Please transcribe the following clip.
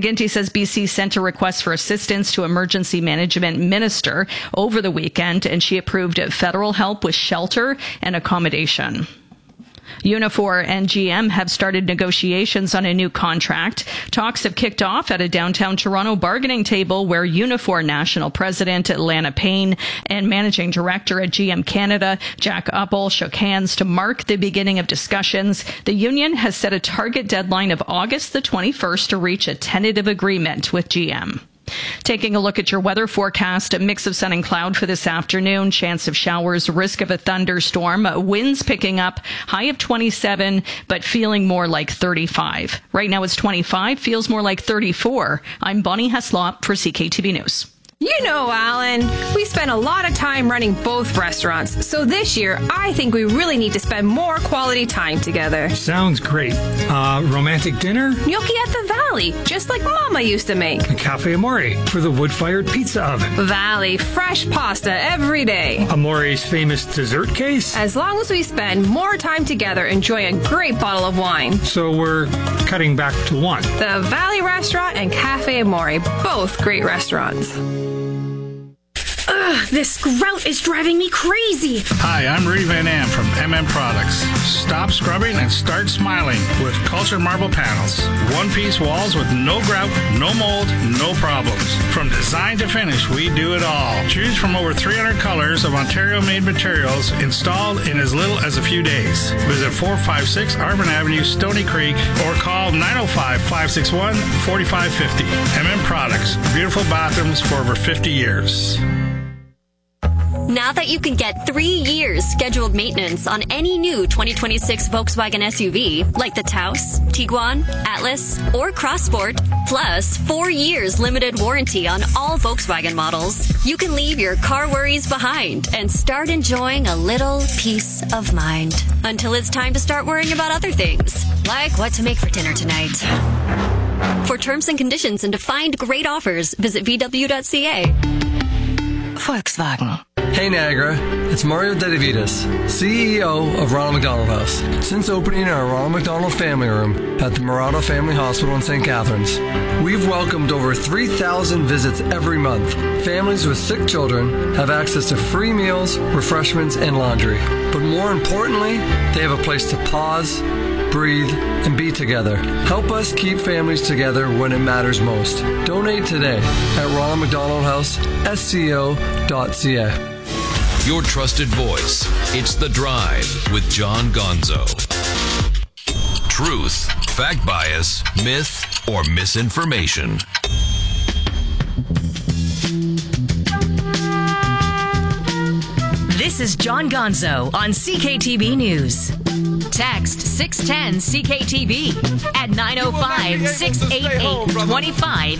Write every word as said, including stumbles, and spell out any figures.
McGuinty says B C sent a request for assistance to Emergency Management Minister over the weekend, and she approved federal help with shelter and accommodation. Unifor and G M have started negotiations on a new contract. Talks have kicked off at a downtown Toronto bargaining table where Unifor National President Lana Payne and Managing Director at G M Canada Jack Uppel shook hands to mark the beginning of discussions. The union has set a target deadline of August the twenty-first to reach a tentative agreement with G M. Taking a look at your weather forecast, a mix of sun and cloud for this afternoon, chance of showers, risk of a thunderstorm, winds picking up, high of twenty-seven, but feeling more like thirty-five. Right now it's twenty-five, feels more like thirty-four. I'm Bonnie Heslop for C K T V News. You know, Alan, we spend a lot of time running both restaurants, so this year I think we really need to spend more quality time together. Sounds great. Uh, romantic dinner? Gnocchi at the Valley, just like Mama used to make. A Cafe Amore for the wood-fired pizza oven. Valley, fresh pasta every day. Amore's famous dessert case? As long as we spend more time together enjoying a great bottle of wine. So we're cutting back to one. The Valley Restaurant and Cafe Amore, both great restaurants. Ugh, this grout is driving me crazy. Hi, I'm Rudy Van Am from M M Products. Stop scrubbing and start smiling with Cultured Marble Panels. One-piece walls with no grout, no mold, no problems. From design to finish, we do it all. Choose from over three hundred colors of Ontario-made materials installed in as little as a few days. Visit four five six Arvin Avenue, Stony Creek, or call nine oh five, five six one, four five five oh. M M Products. Beautiful bathrooms for over fifty years. Now that you can get three years scheduled maintenance on any new twenty twenty-six Volkswagen S U V, like the Taos, Tiguan, Atlas, or Crossport, plus four years limited warranty on all Volkswagen models, you can leave your car worries behind and start enjoying a little peace of mind. Until it's time to start worrying about other things, like what to make for dinner tonight. For terms and conditions and to find great offers, visit V W dot C A. Volkswagen. Hey Niagara, it's Mario Dedivitas, C E O of Ronald McDonald House. Since opening our Ronald McDonald Family Room at the Murata Family Hospital in Saint Catharines, we've welcomed over three thousand visits every month. Families with sick children have access to free meals, refreshments, and laundry. But more importantly, they have a place to pause, breathe, and be together. Help us keep families together when it matters most. Donate today at Ronald McDonald House, S C O dot C A. Your trusted voice. It's The Drive with John Gonzo. Truth, fact bias, myth, or misinformation. This is John Gonzo on C K T B News. Text six one zero C K T B at nine oh five, six eight eight, two five